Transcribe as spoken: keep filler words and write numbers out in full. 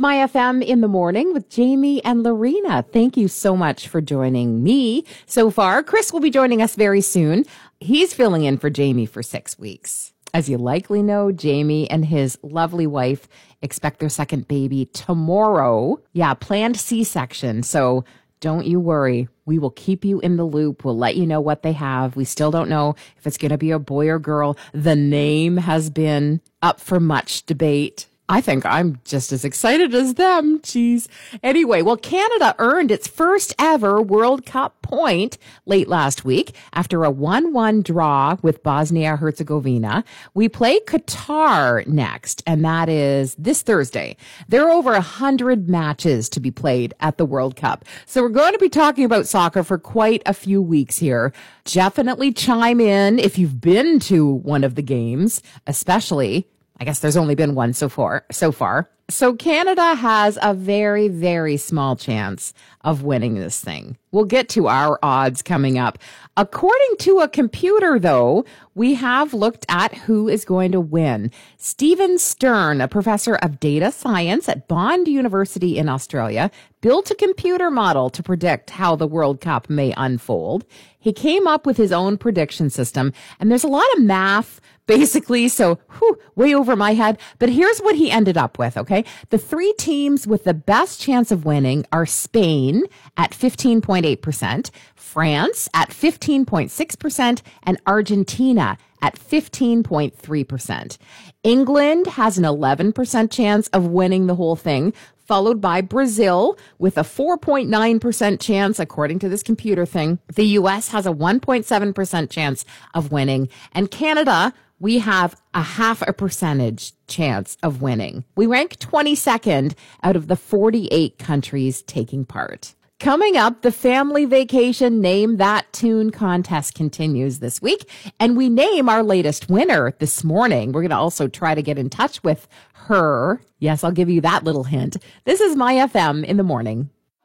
My F M in the Morning with Jamie and Lorena. Thank you so much for joining me so far. Chris will be joining us very soon. He's filling in for Jamie for six weeks. As you likely know, Jamie and his lovely wife expect their second baby tomorrow. Yeah, planned C-section. So don't you worry. We will keep you in the loop. We'll let you know what they have. We still don't know if it's going to be a boy or girl. The name has been up for much debate. I think I'm just as excited as them. Jeez. Anyway, well, Canada earned its first ever World Cup point late last week after a one one draw with Bosnia-Herzegovina. We play Qatar next, and that is this Thursday. There are over one hundred matches to be played at the World Cup. So we're going to be talking about soccer for quite a few weeks here. Definitely chime in if you've been to one of the games, especially I guess there's only been one so far. So far. So Canada has a very, very small chance of winning this thing. We'll get to our odds coming up. According to a computer, though, we have looked at who is going to win. Stephen Stern, a professor of data science at Bond University in Australia, built a computer model to predict how the World Cup may unfold. He came up with his own prediction system, and there's a lot of math basically, so whew, way over my head. But here's what he ended up with, okay? The three teams with the best chance of winning are Spain at fifteen point eight percent, France at fifteen point six percent, and Argentina at fifteen point three percent. England has an eleven percent chance of winning the whole thing, followed by Brazil with a four point nine percent chance, according to this computer thing. The U S has a one point seven percent chance of winning, and Canada, we have a half a percentage chance of winning. We rank twenty-second out of the forty-eight countries taking part. Coming up, the Family Vacation Name That Tune contest continues this week, and we name our latest winner this morning. We're going to also try to get in touch with her. Yes, I'll give you that little hint. This is My F M in the Morning.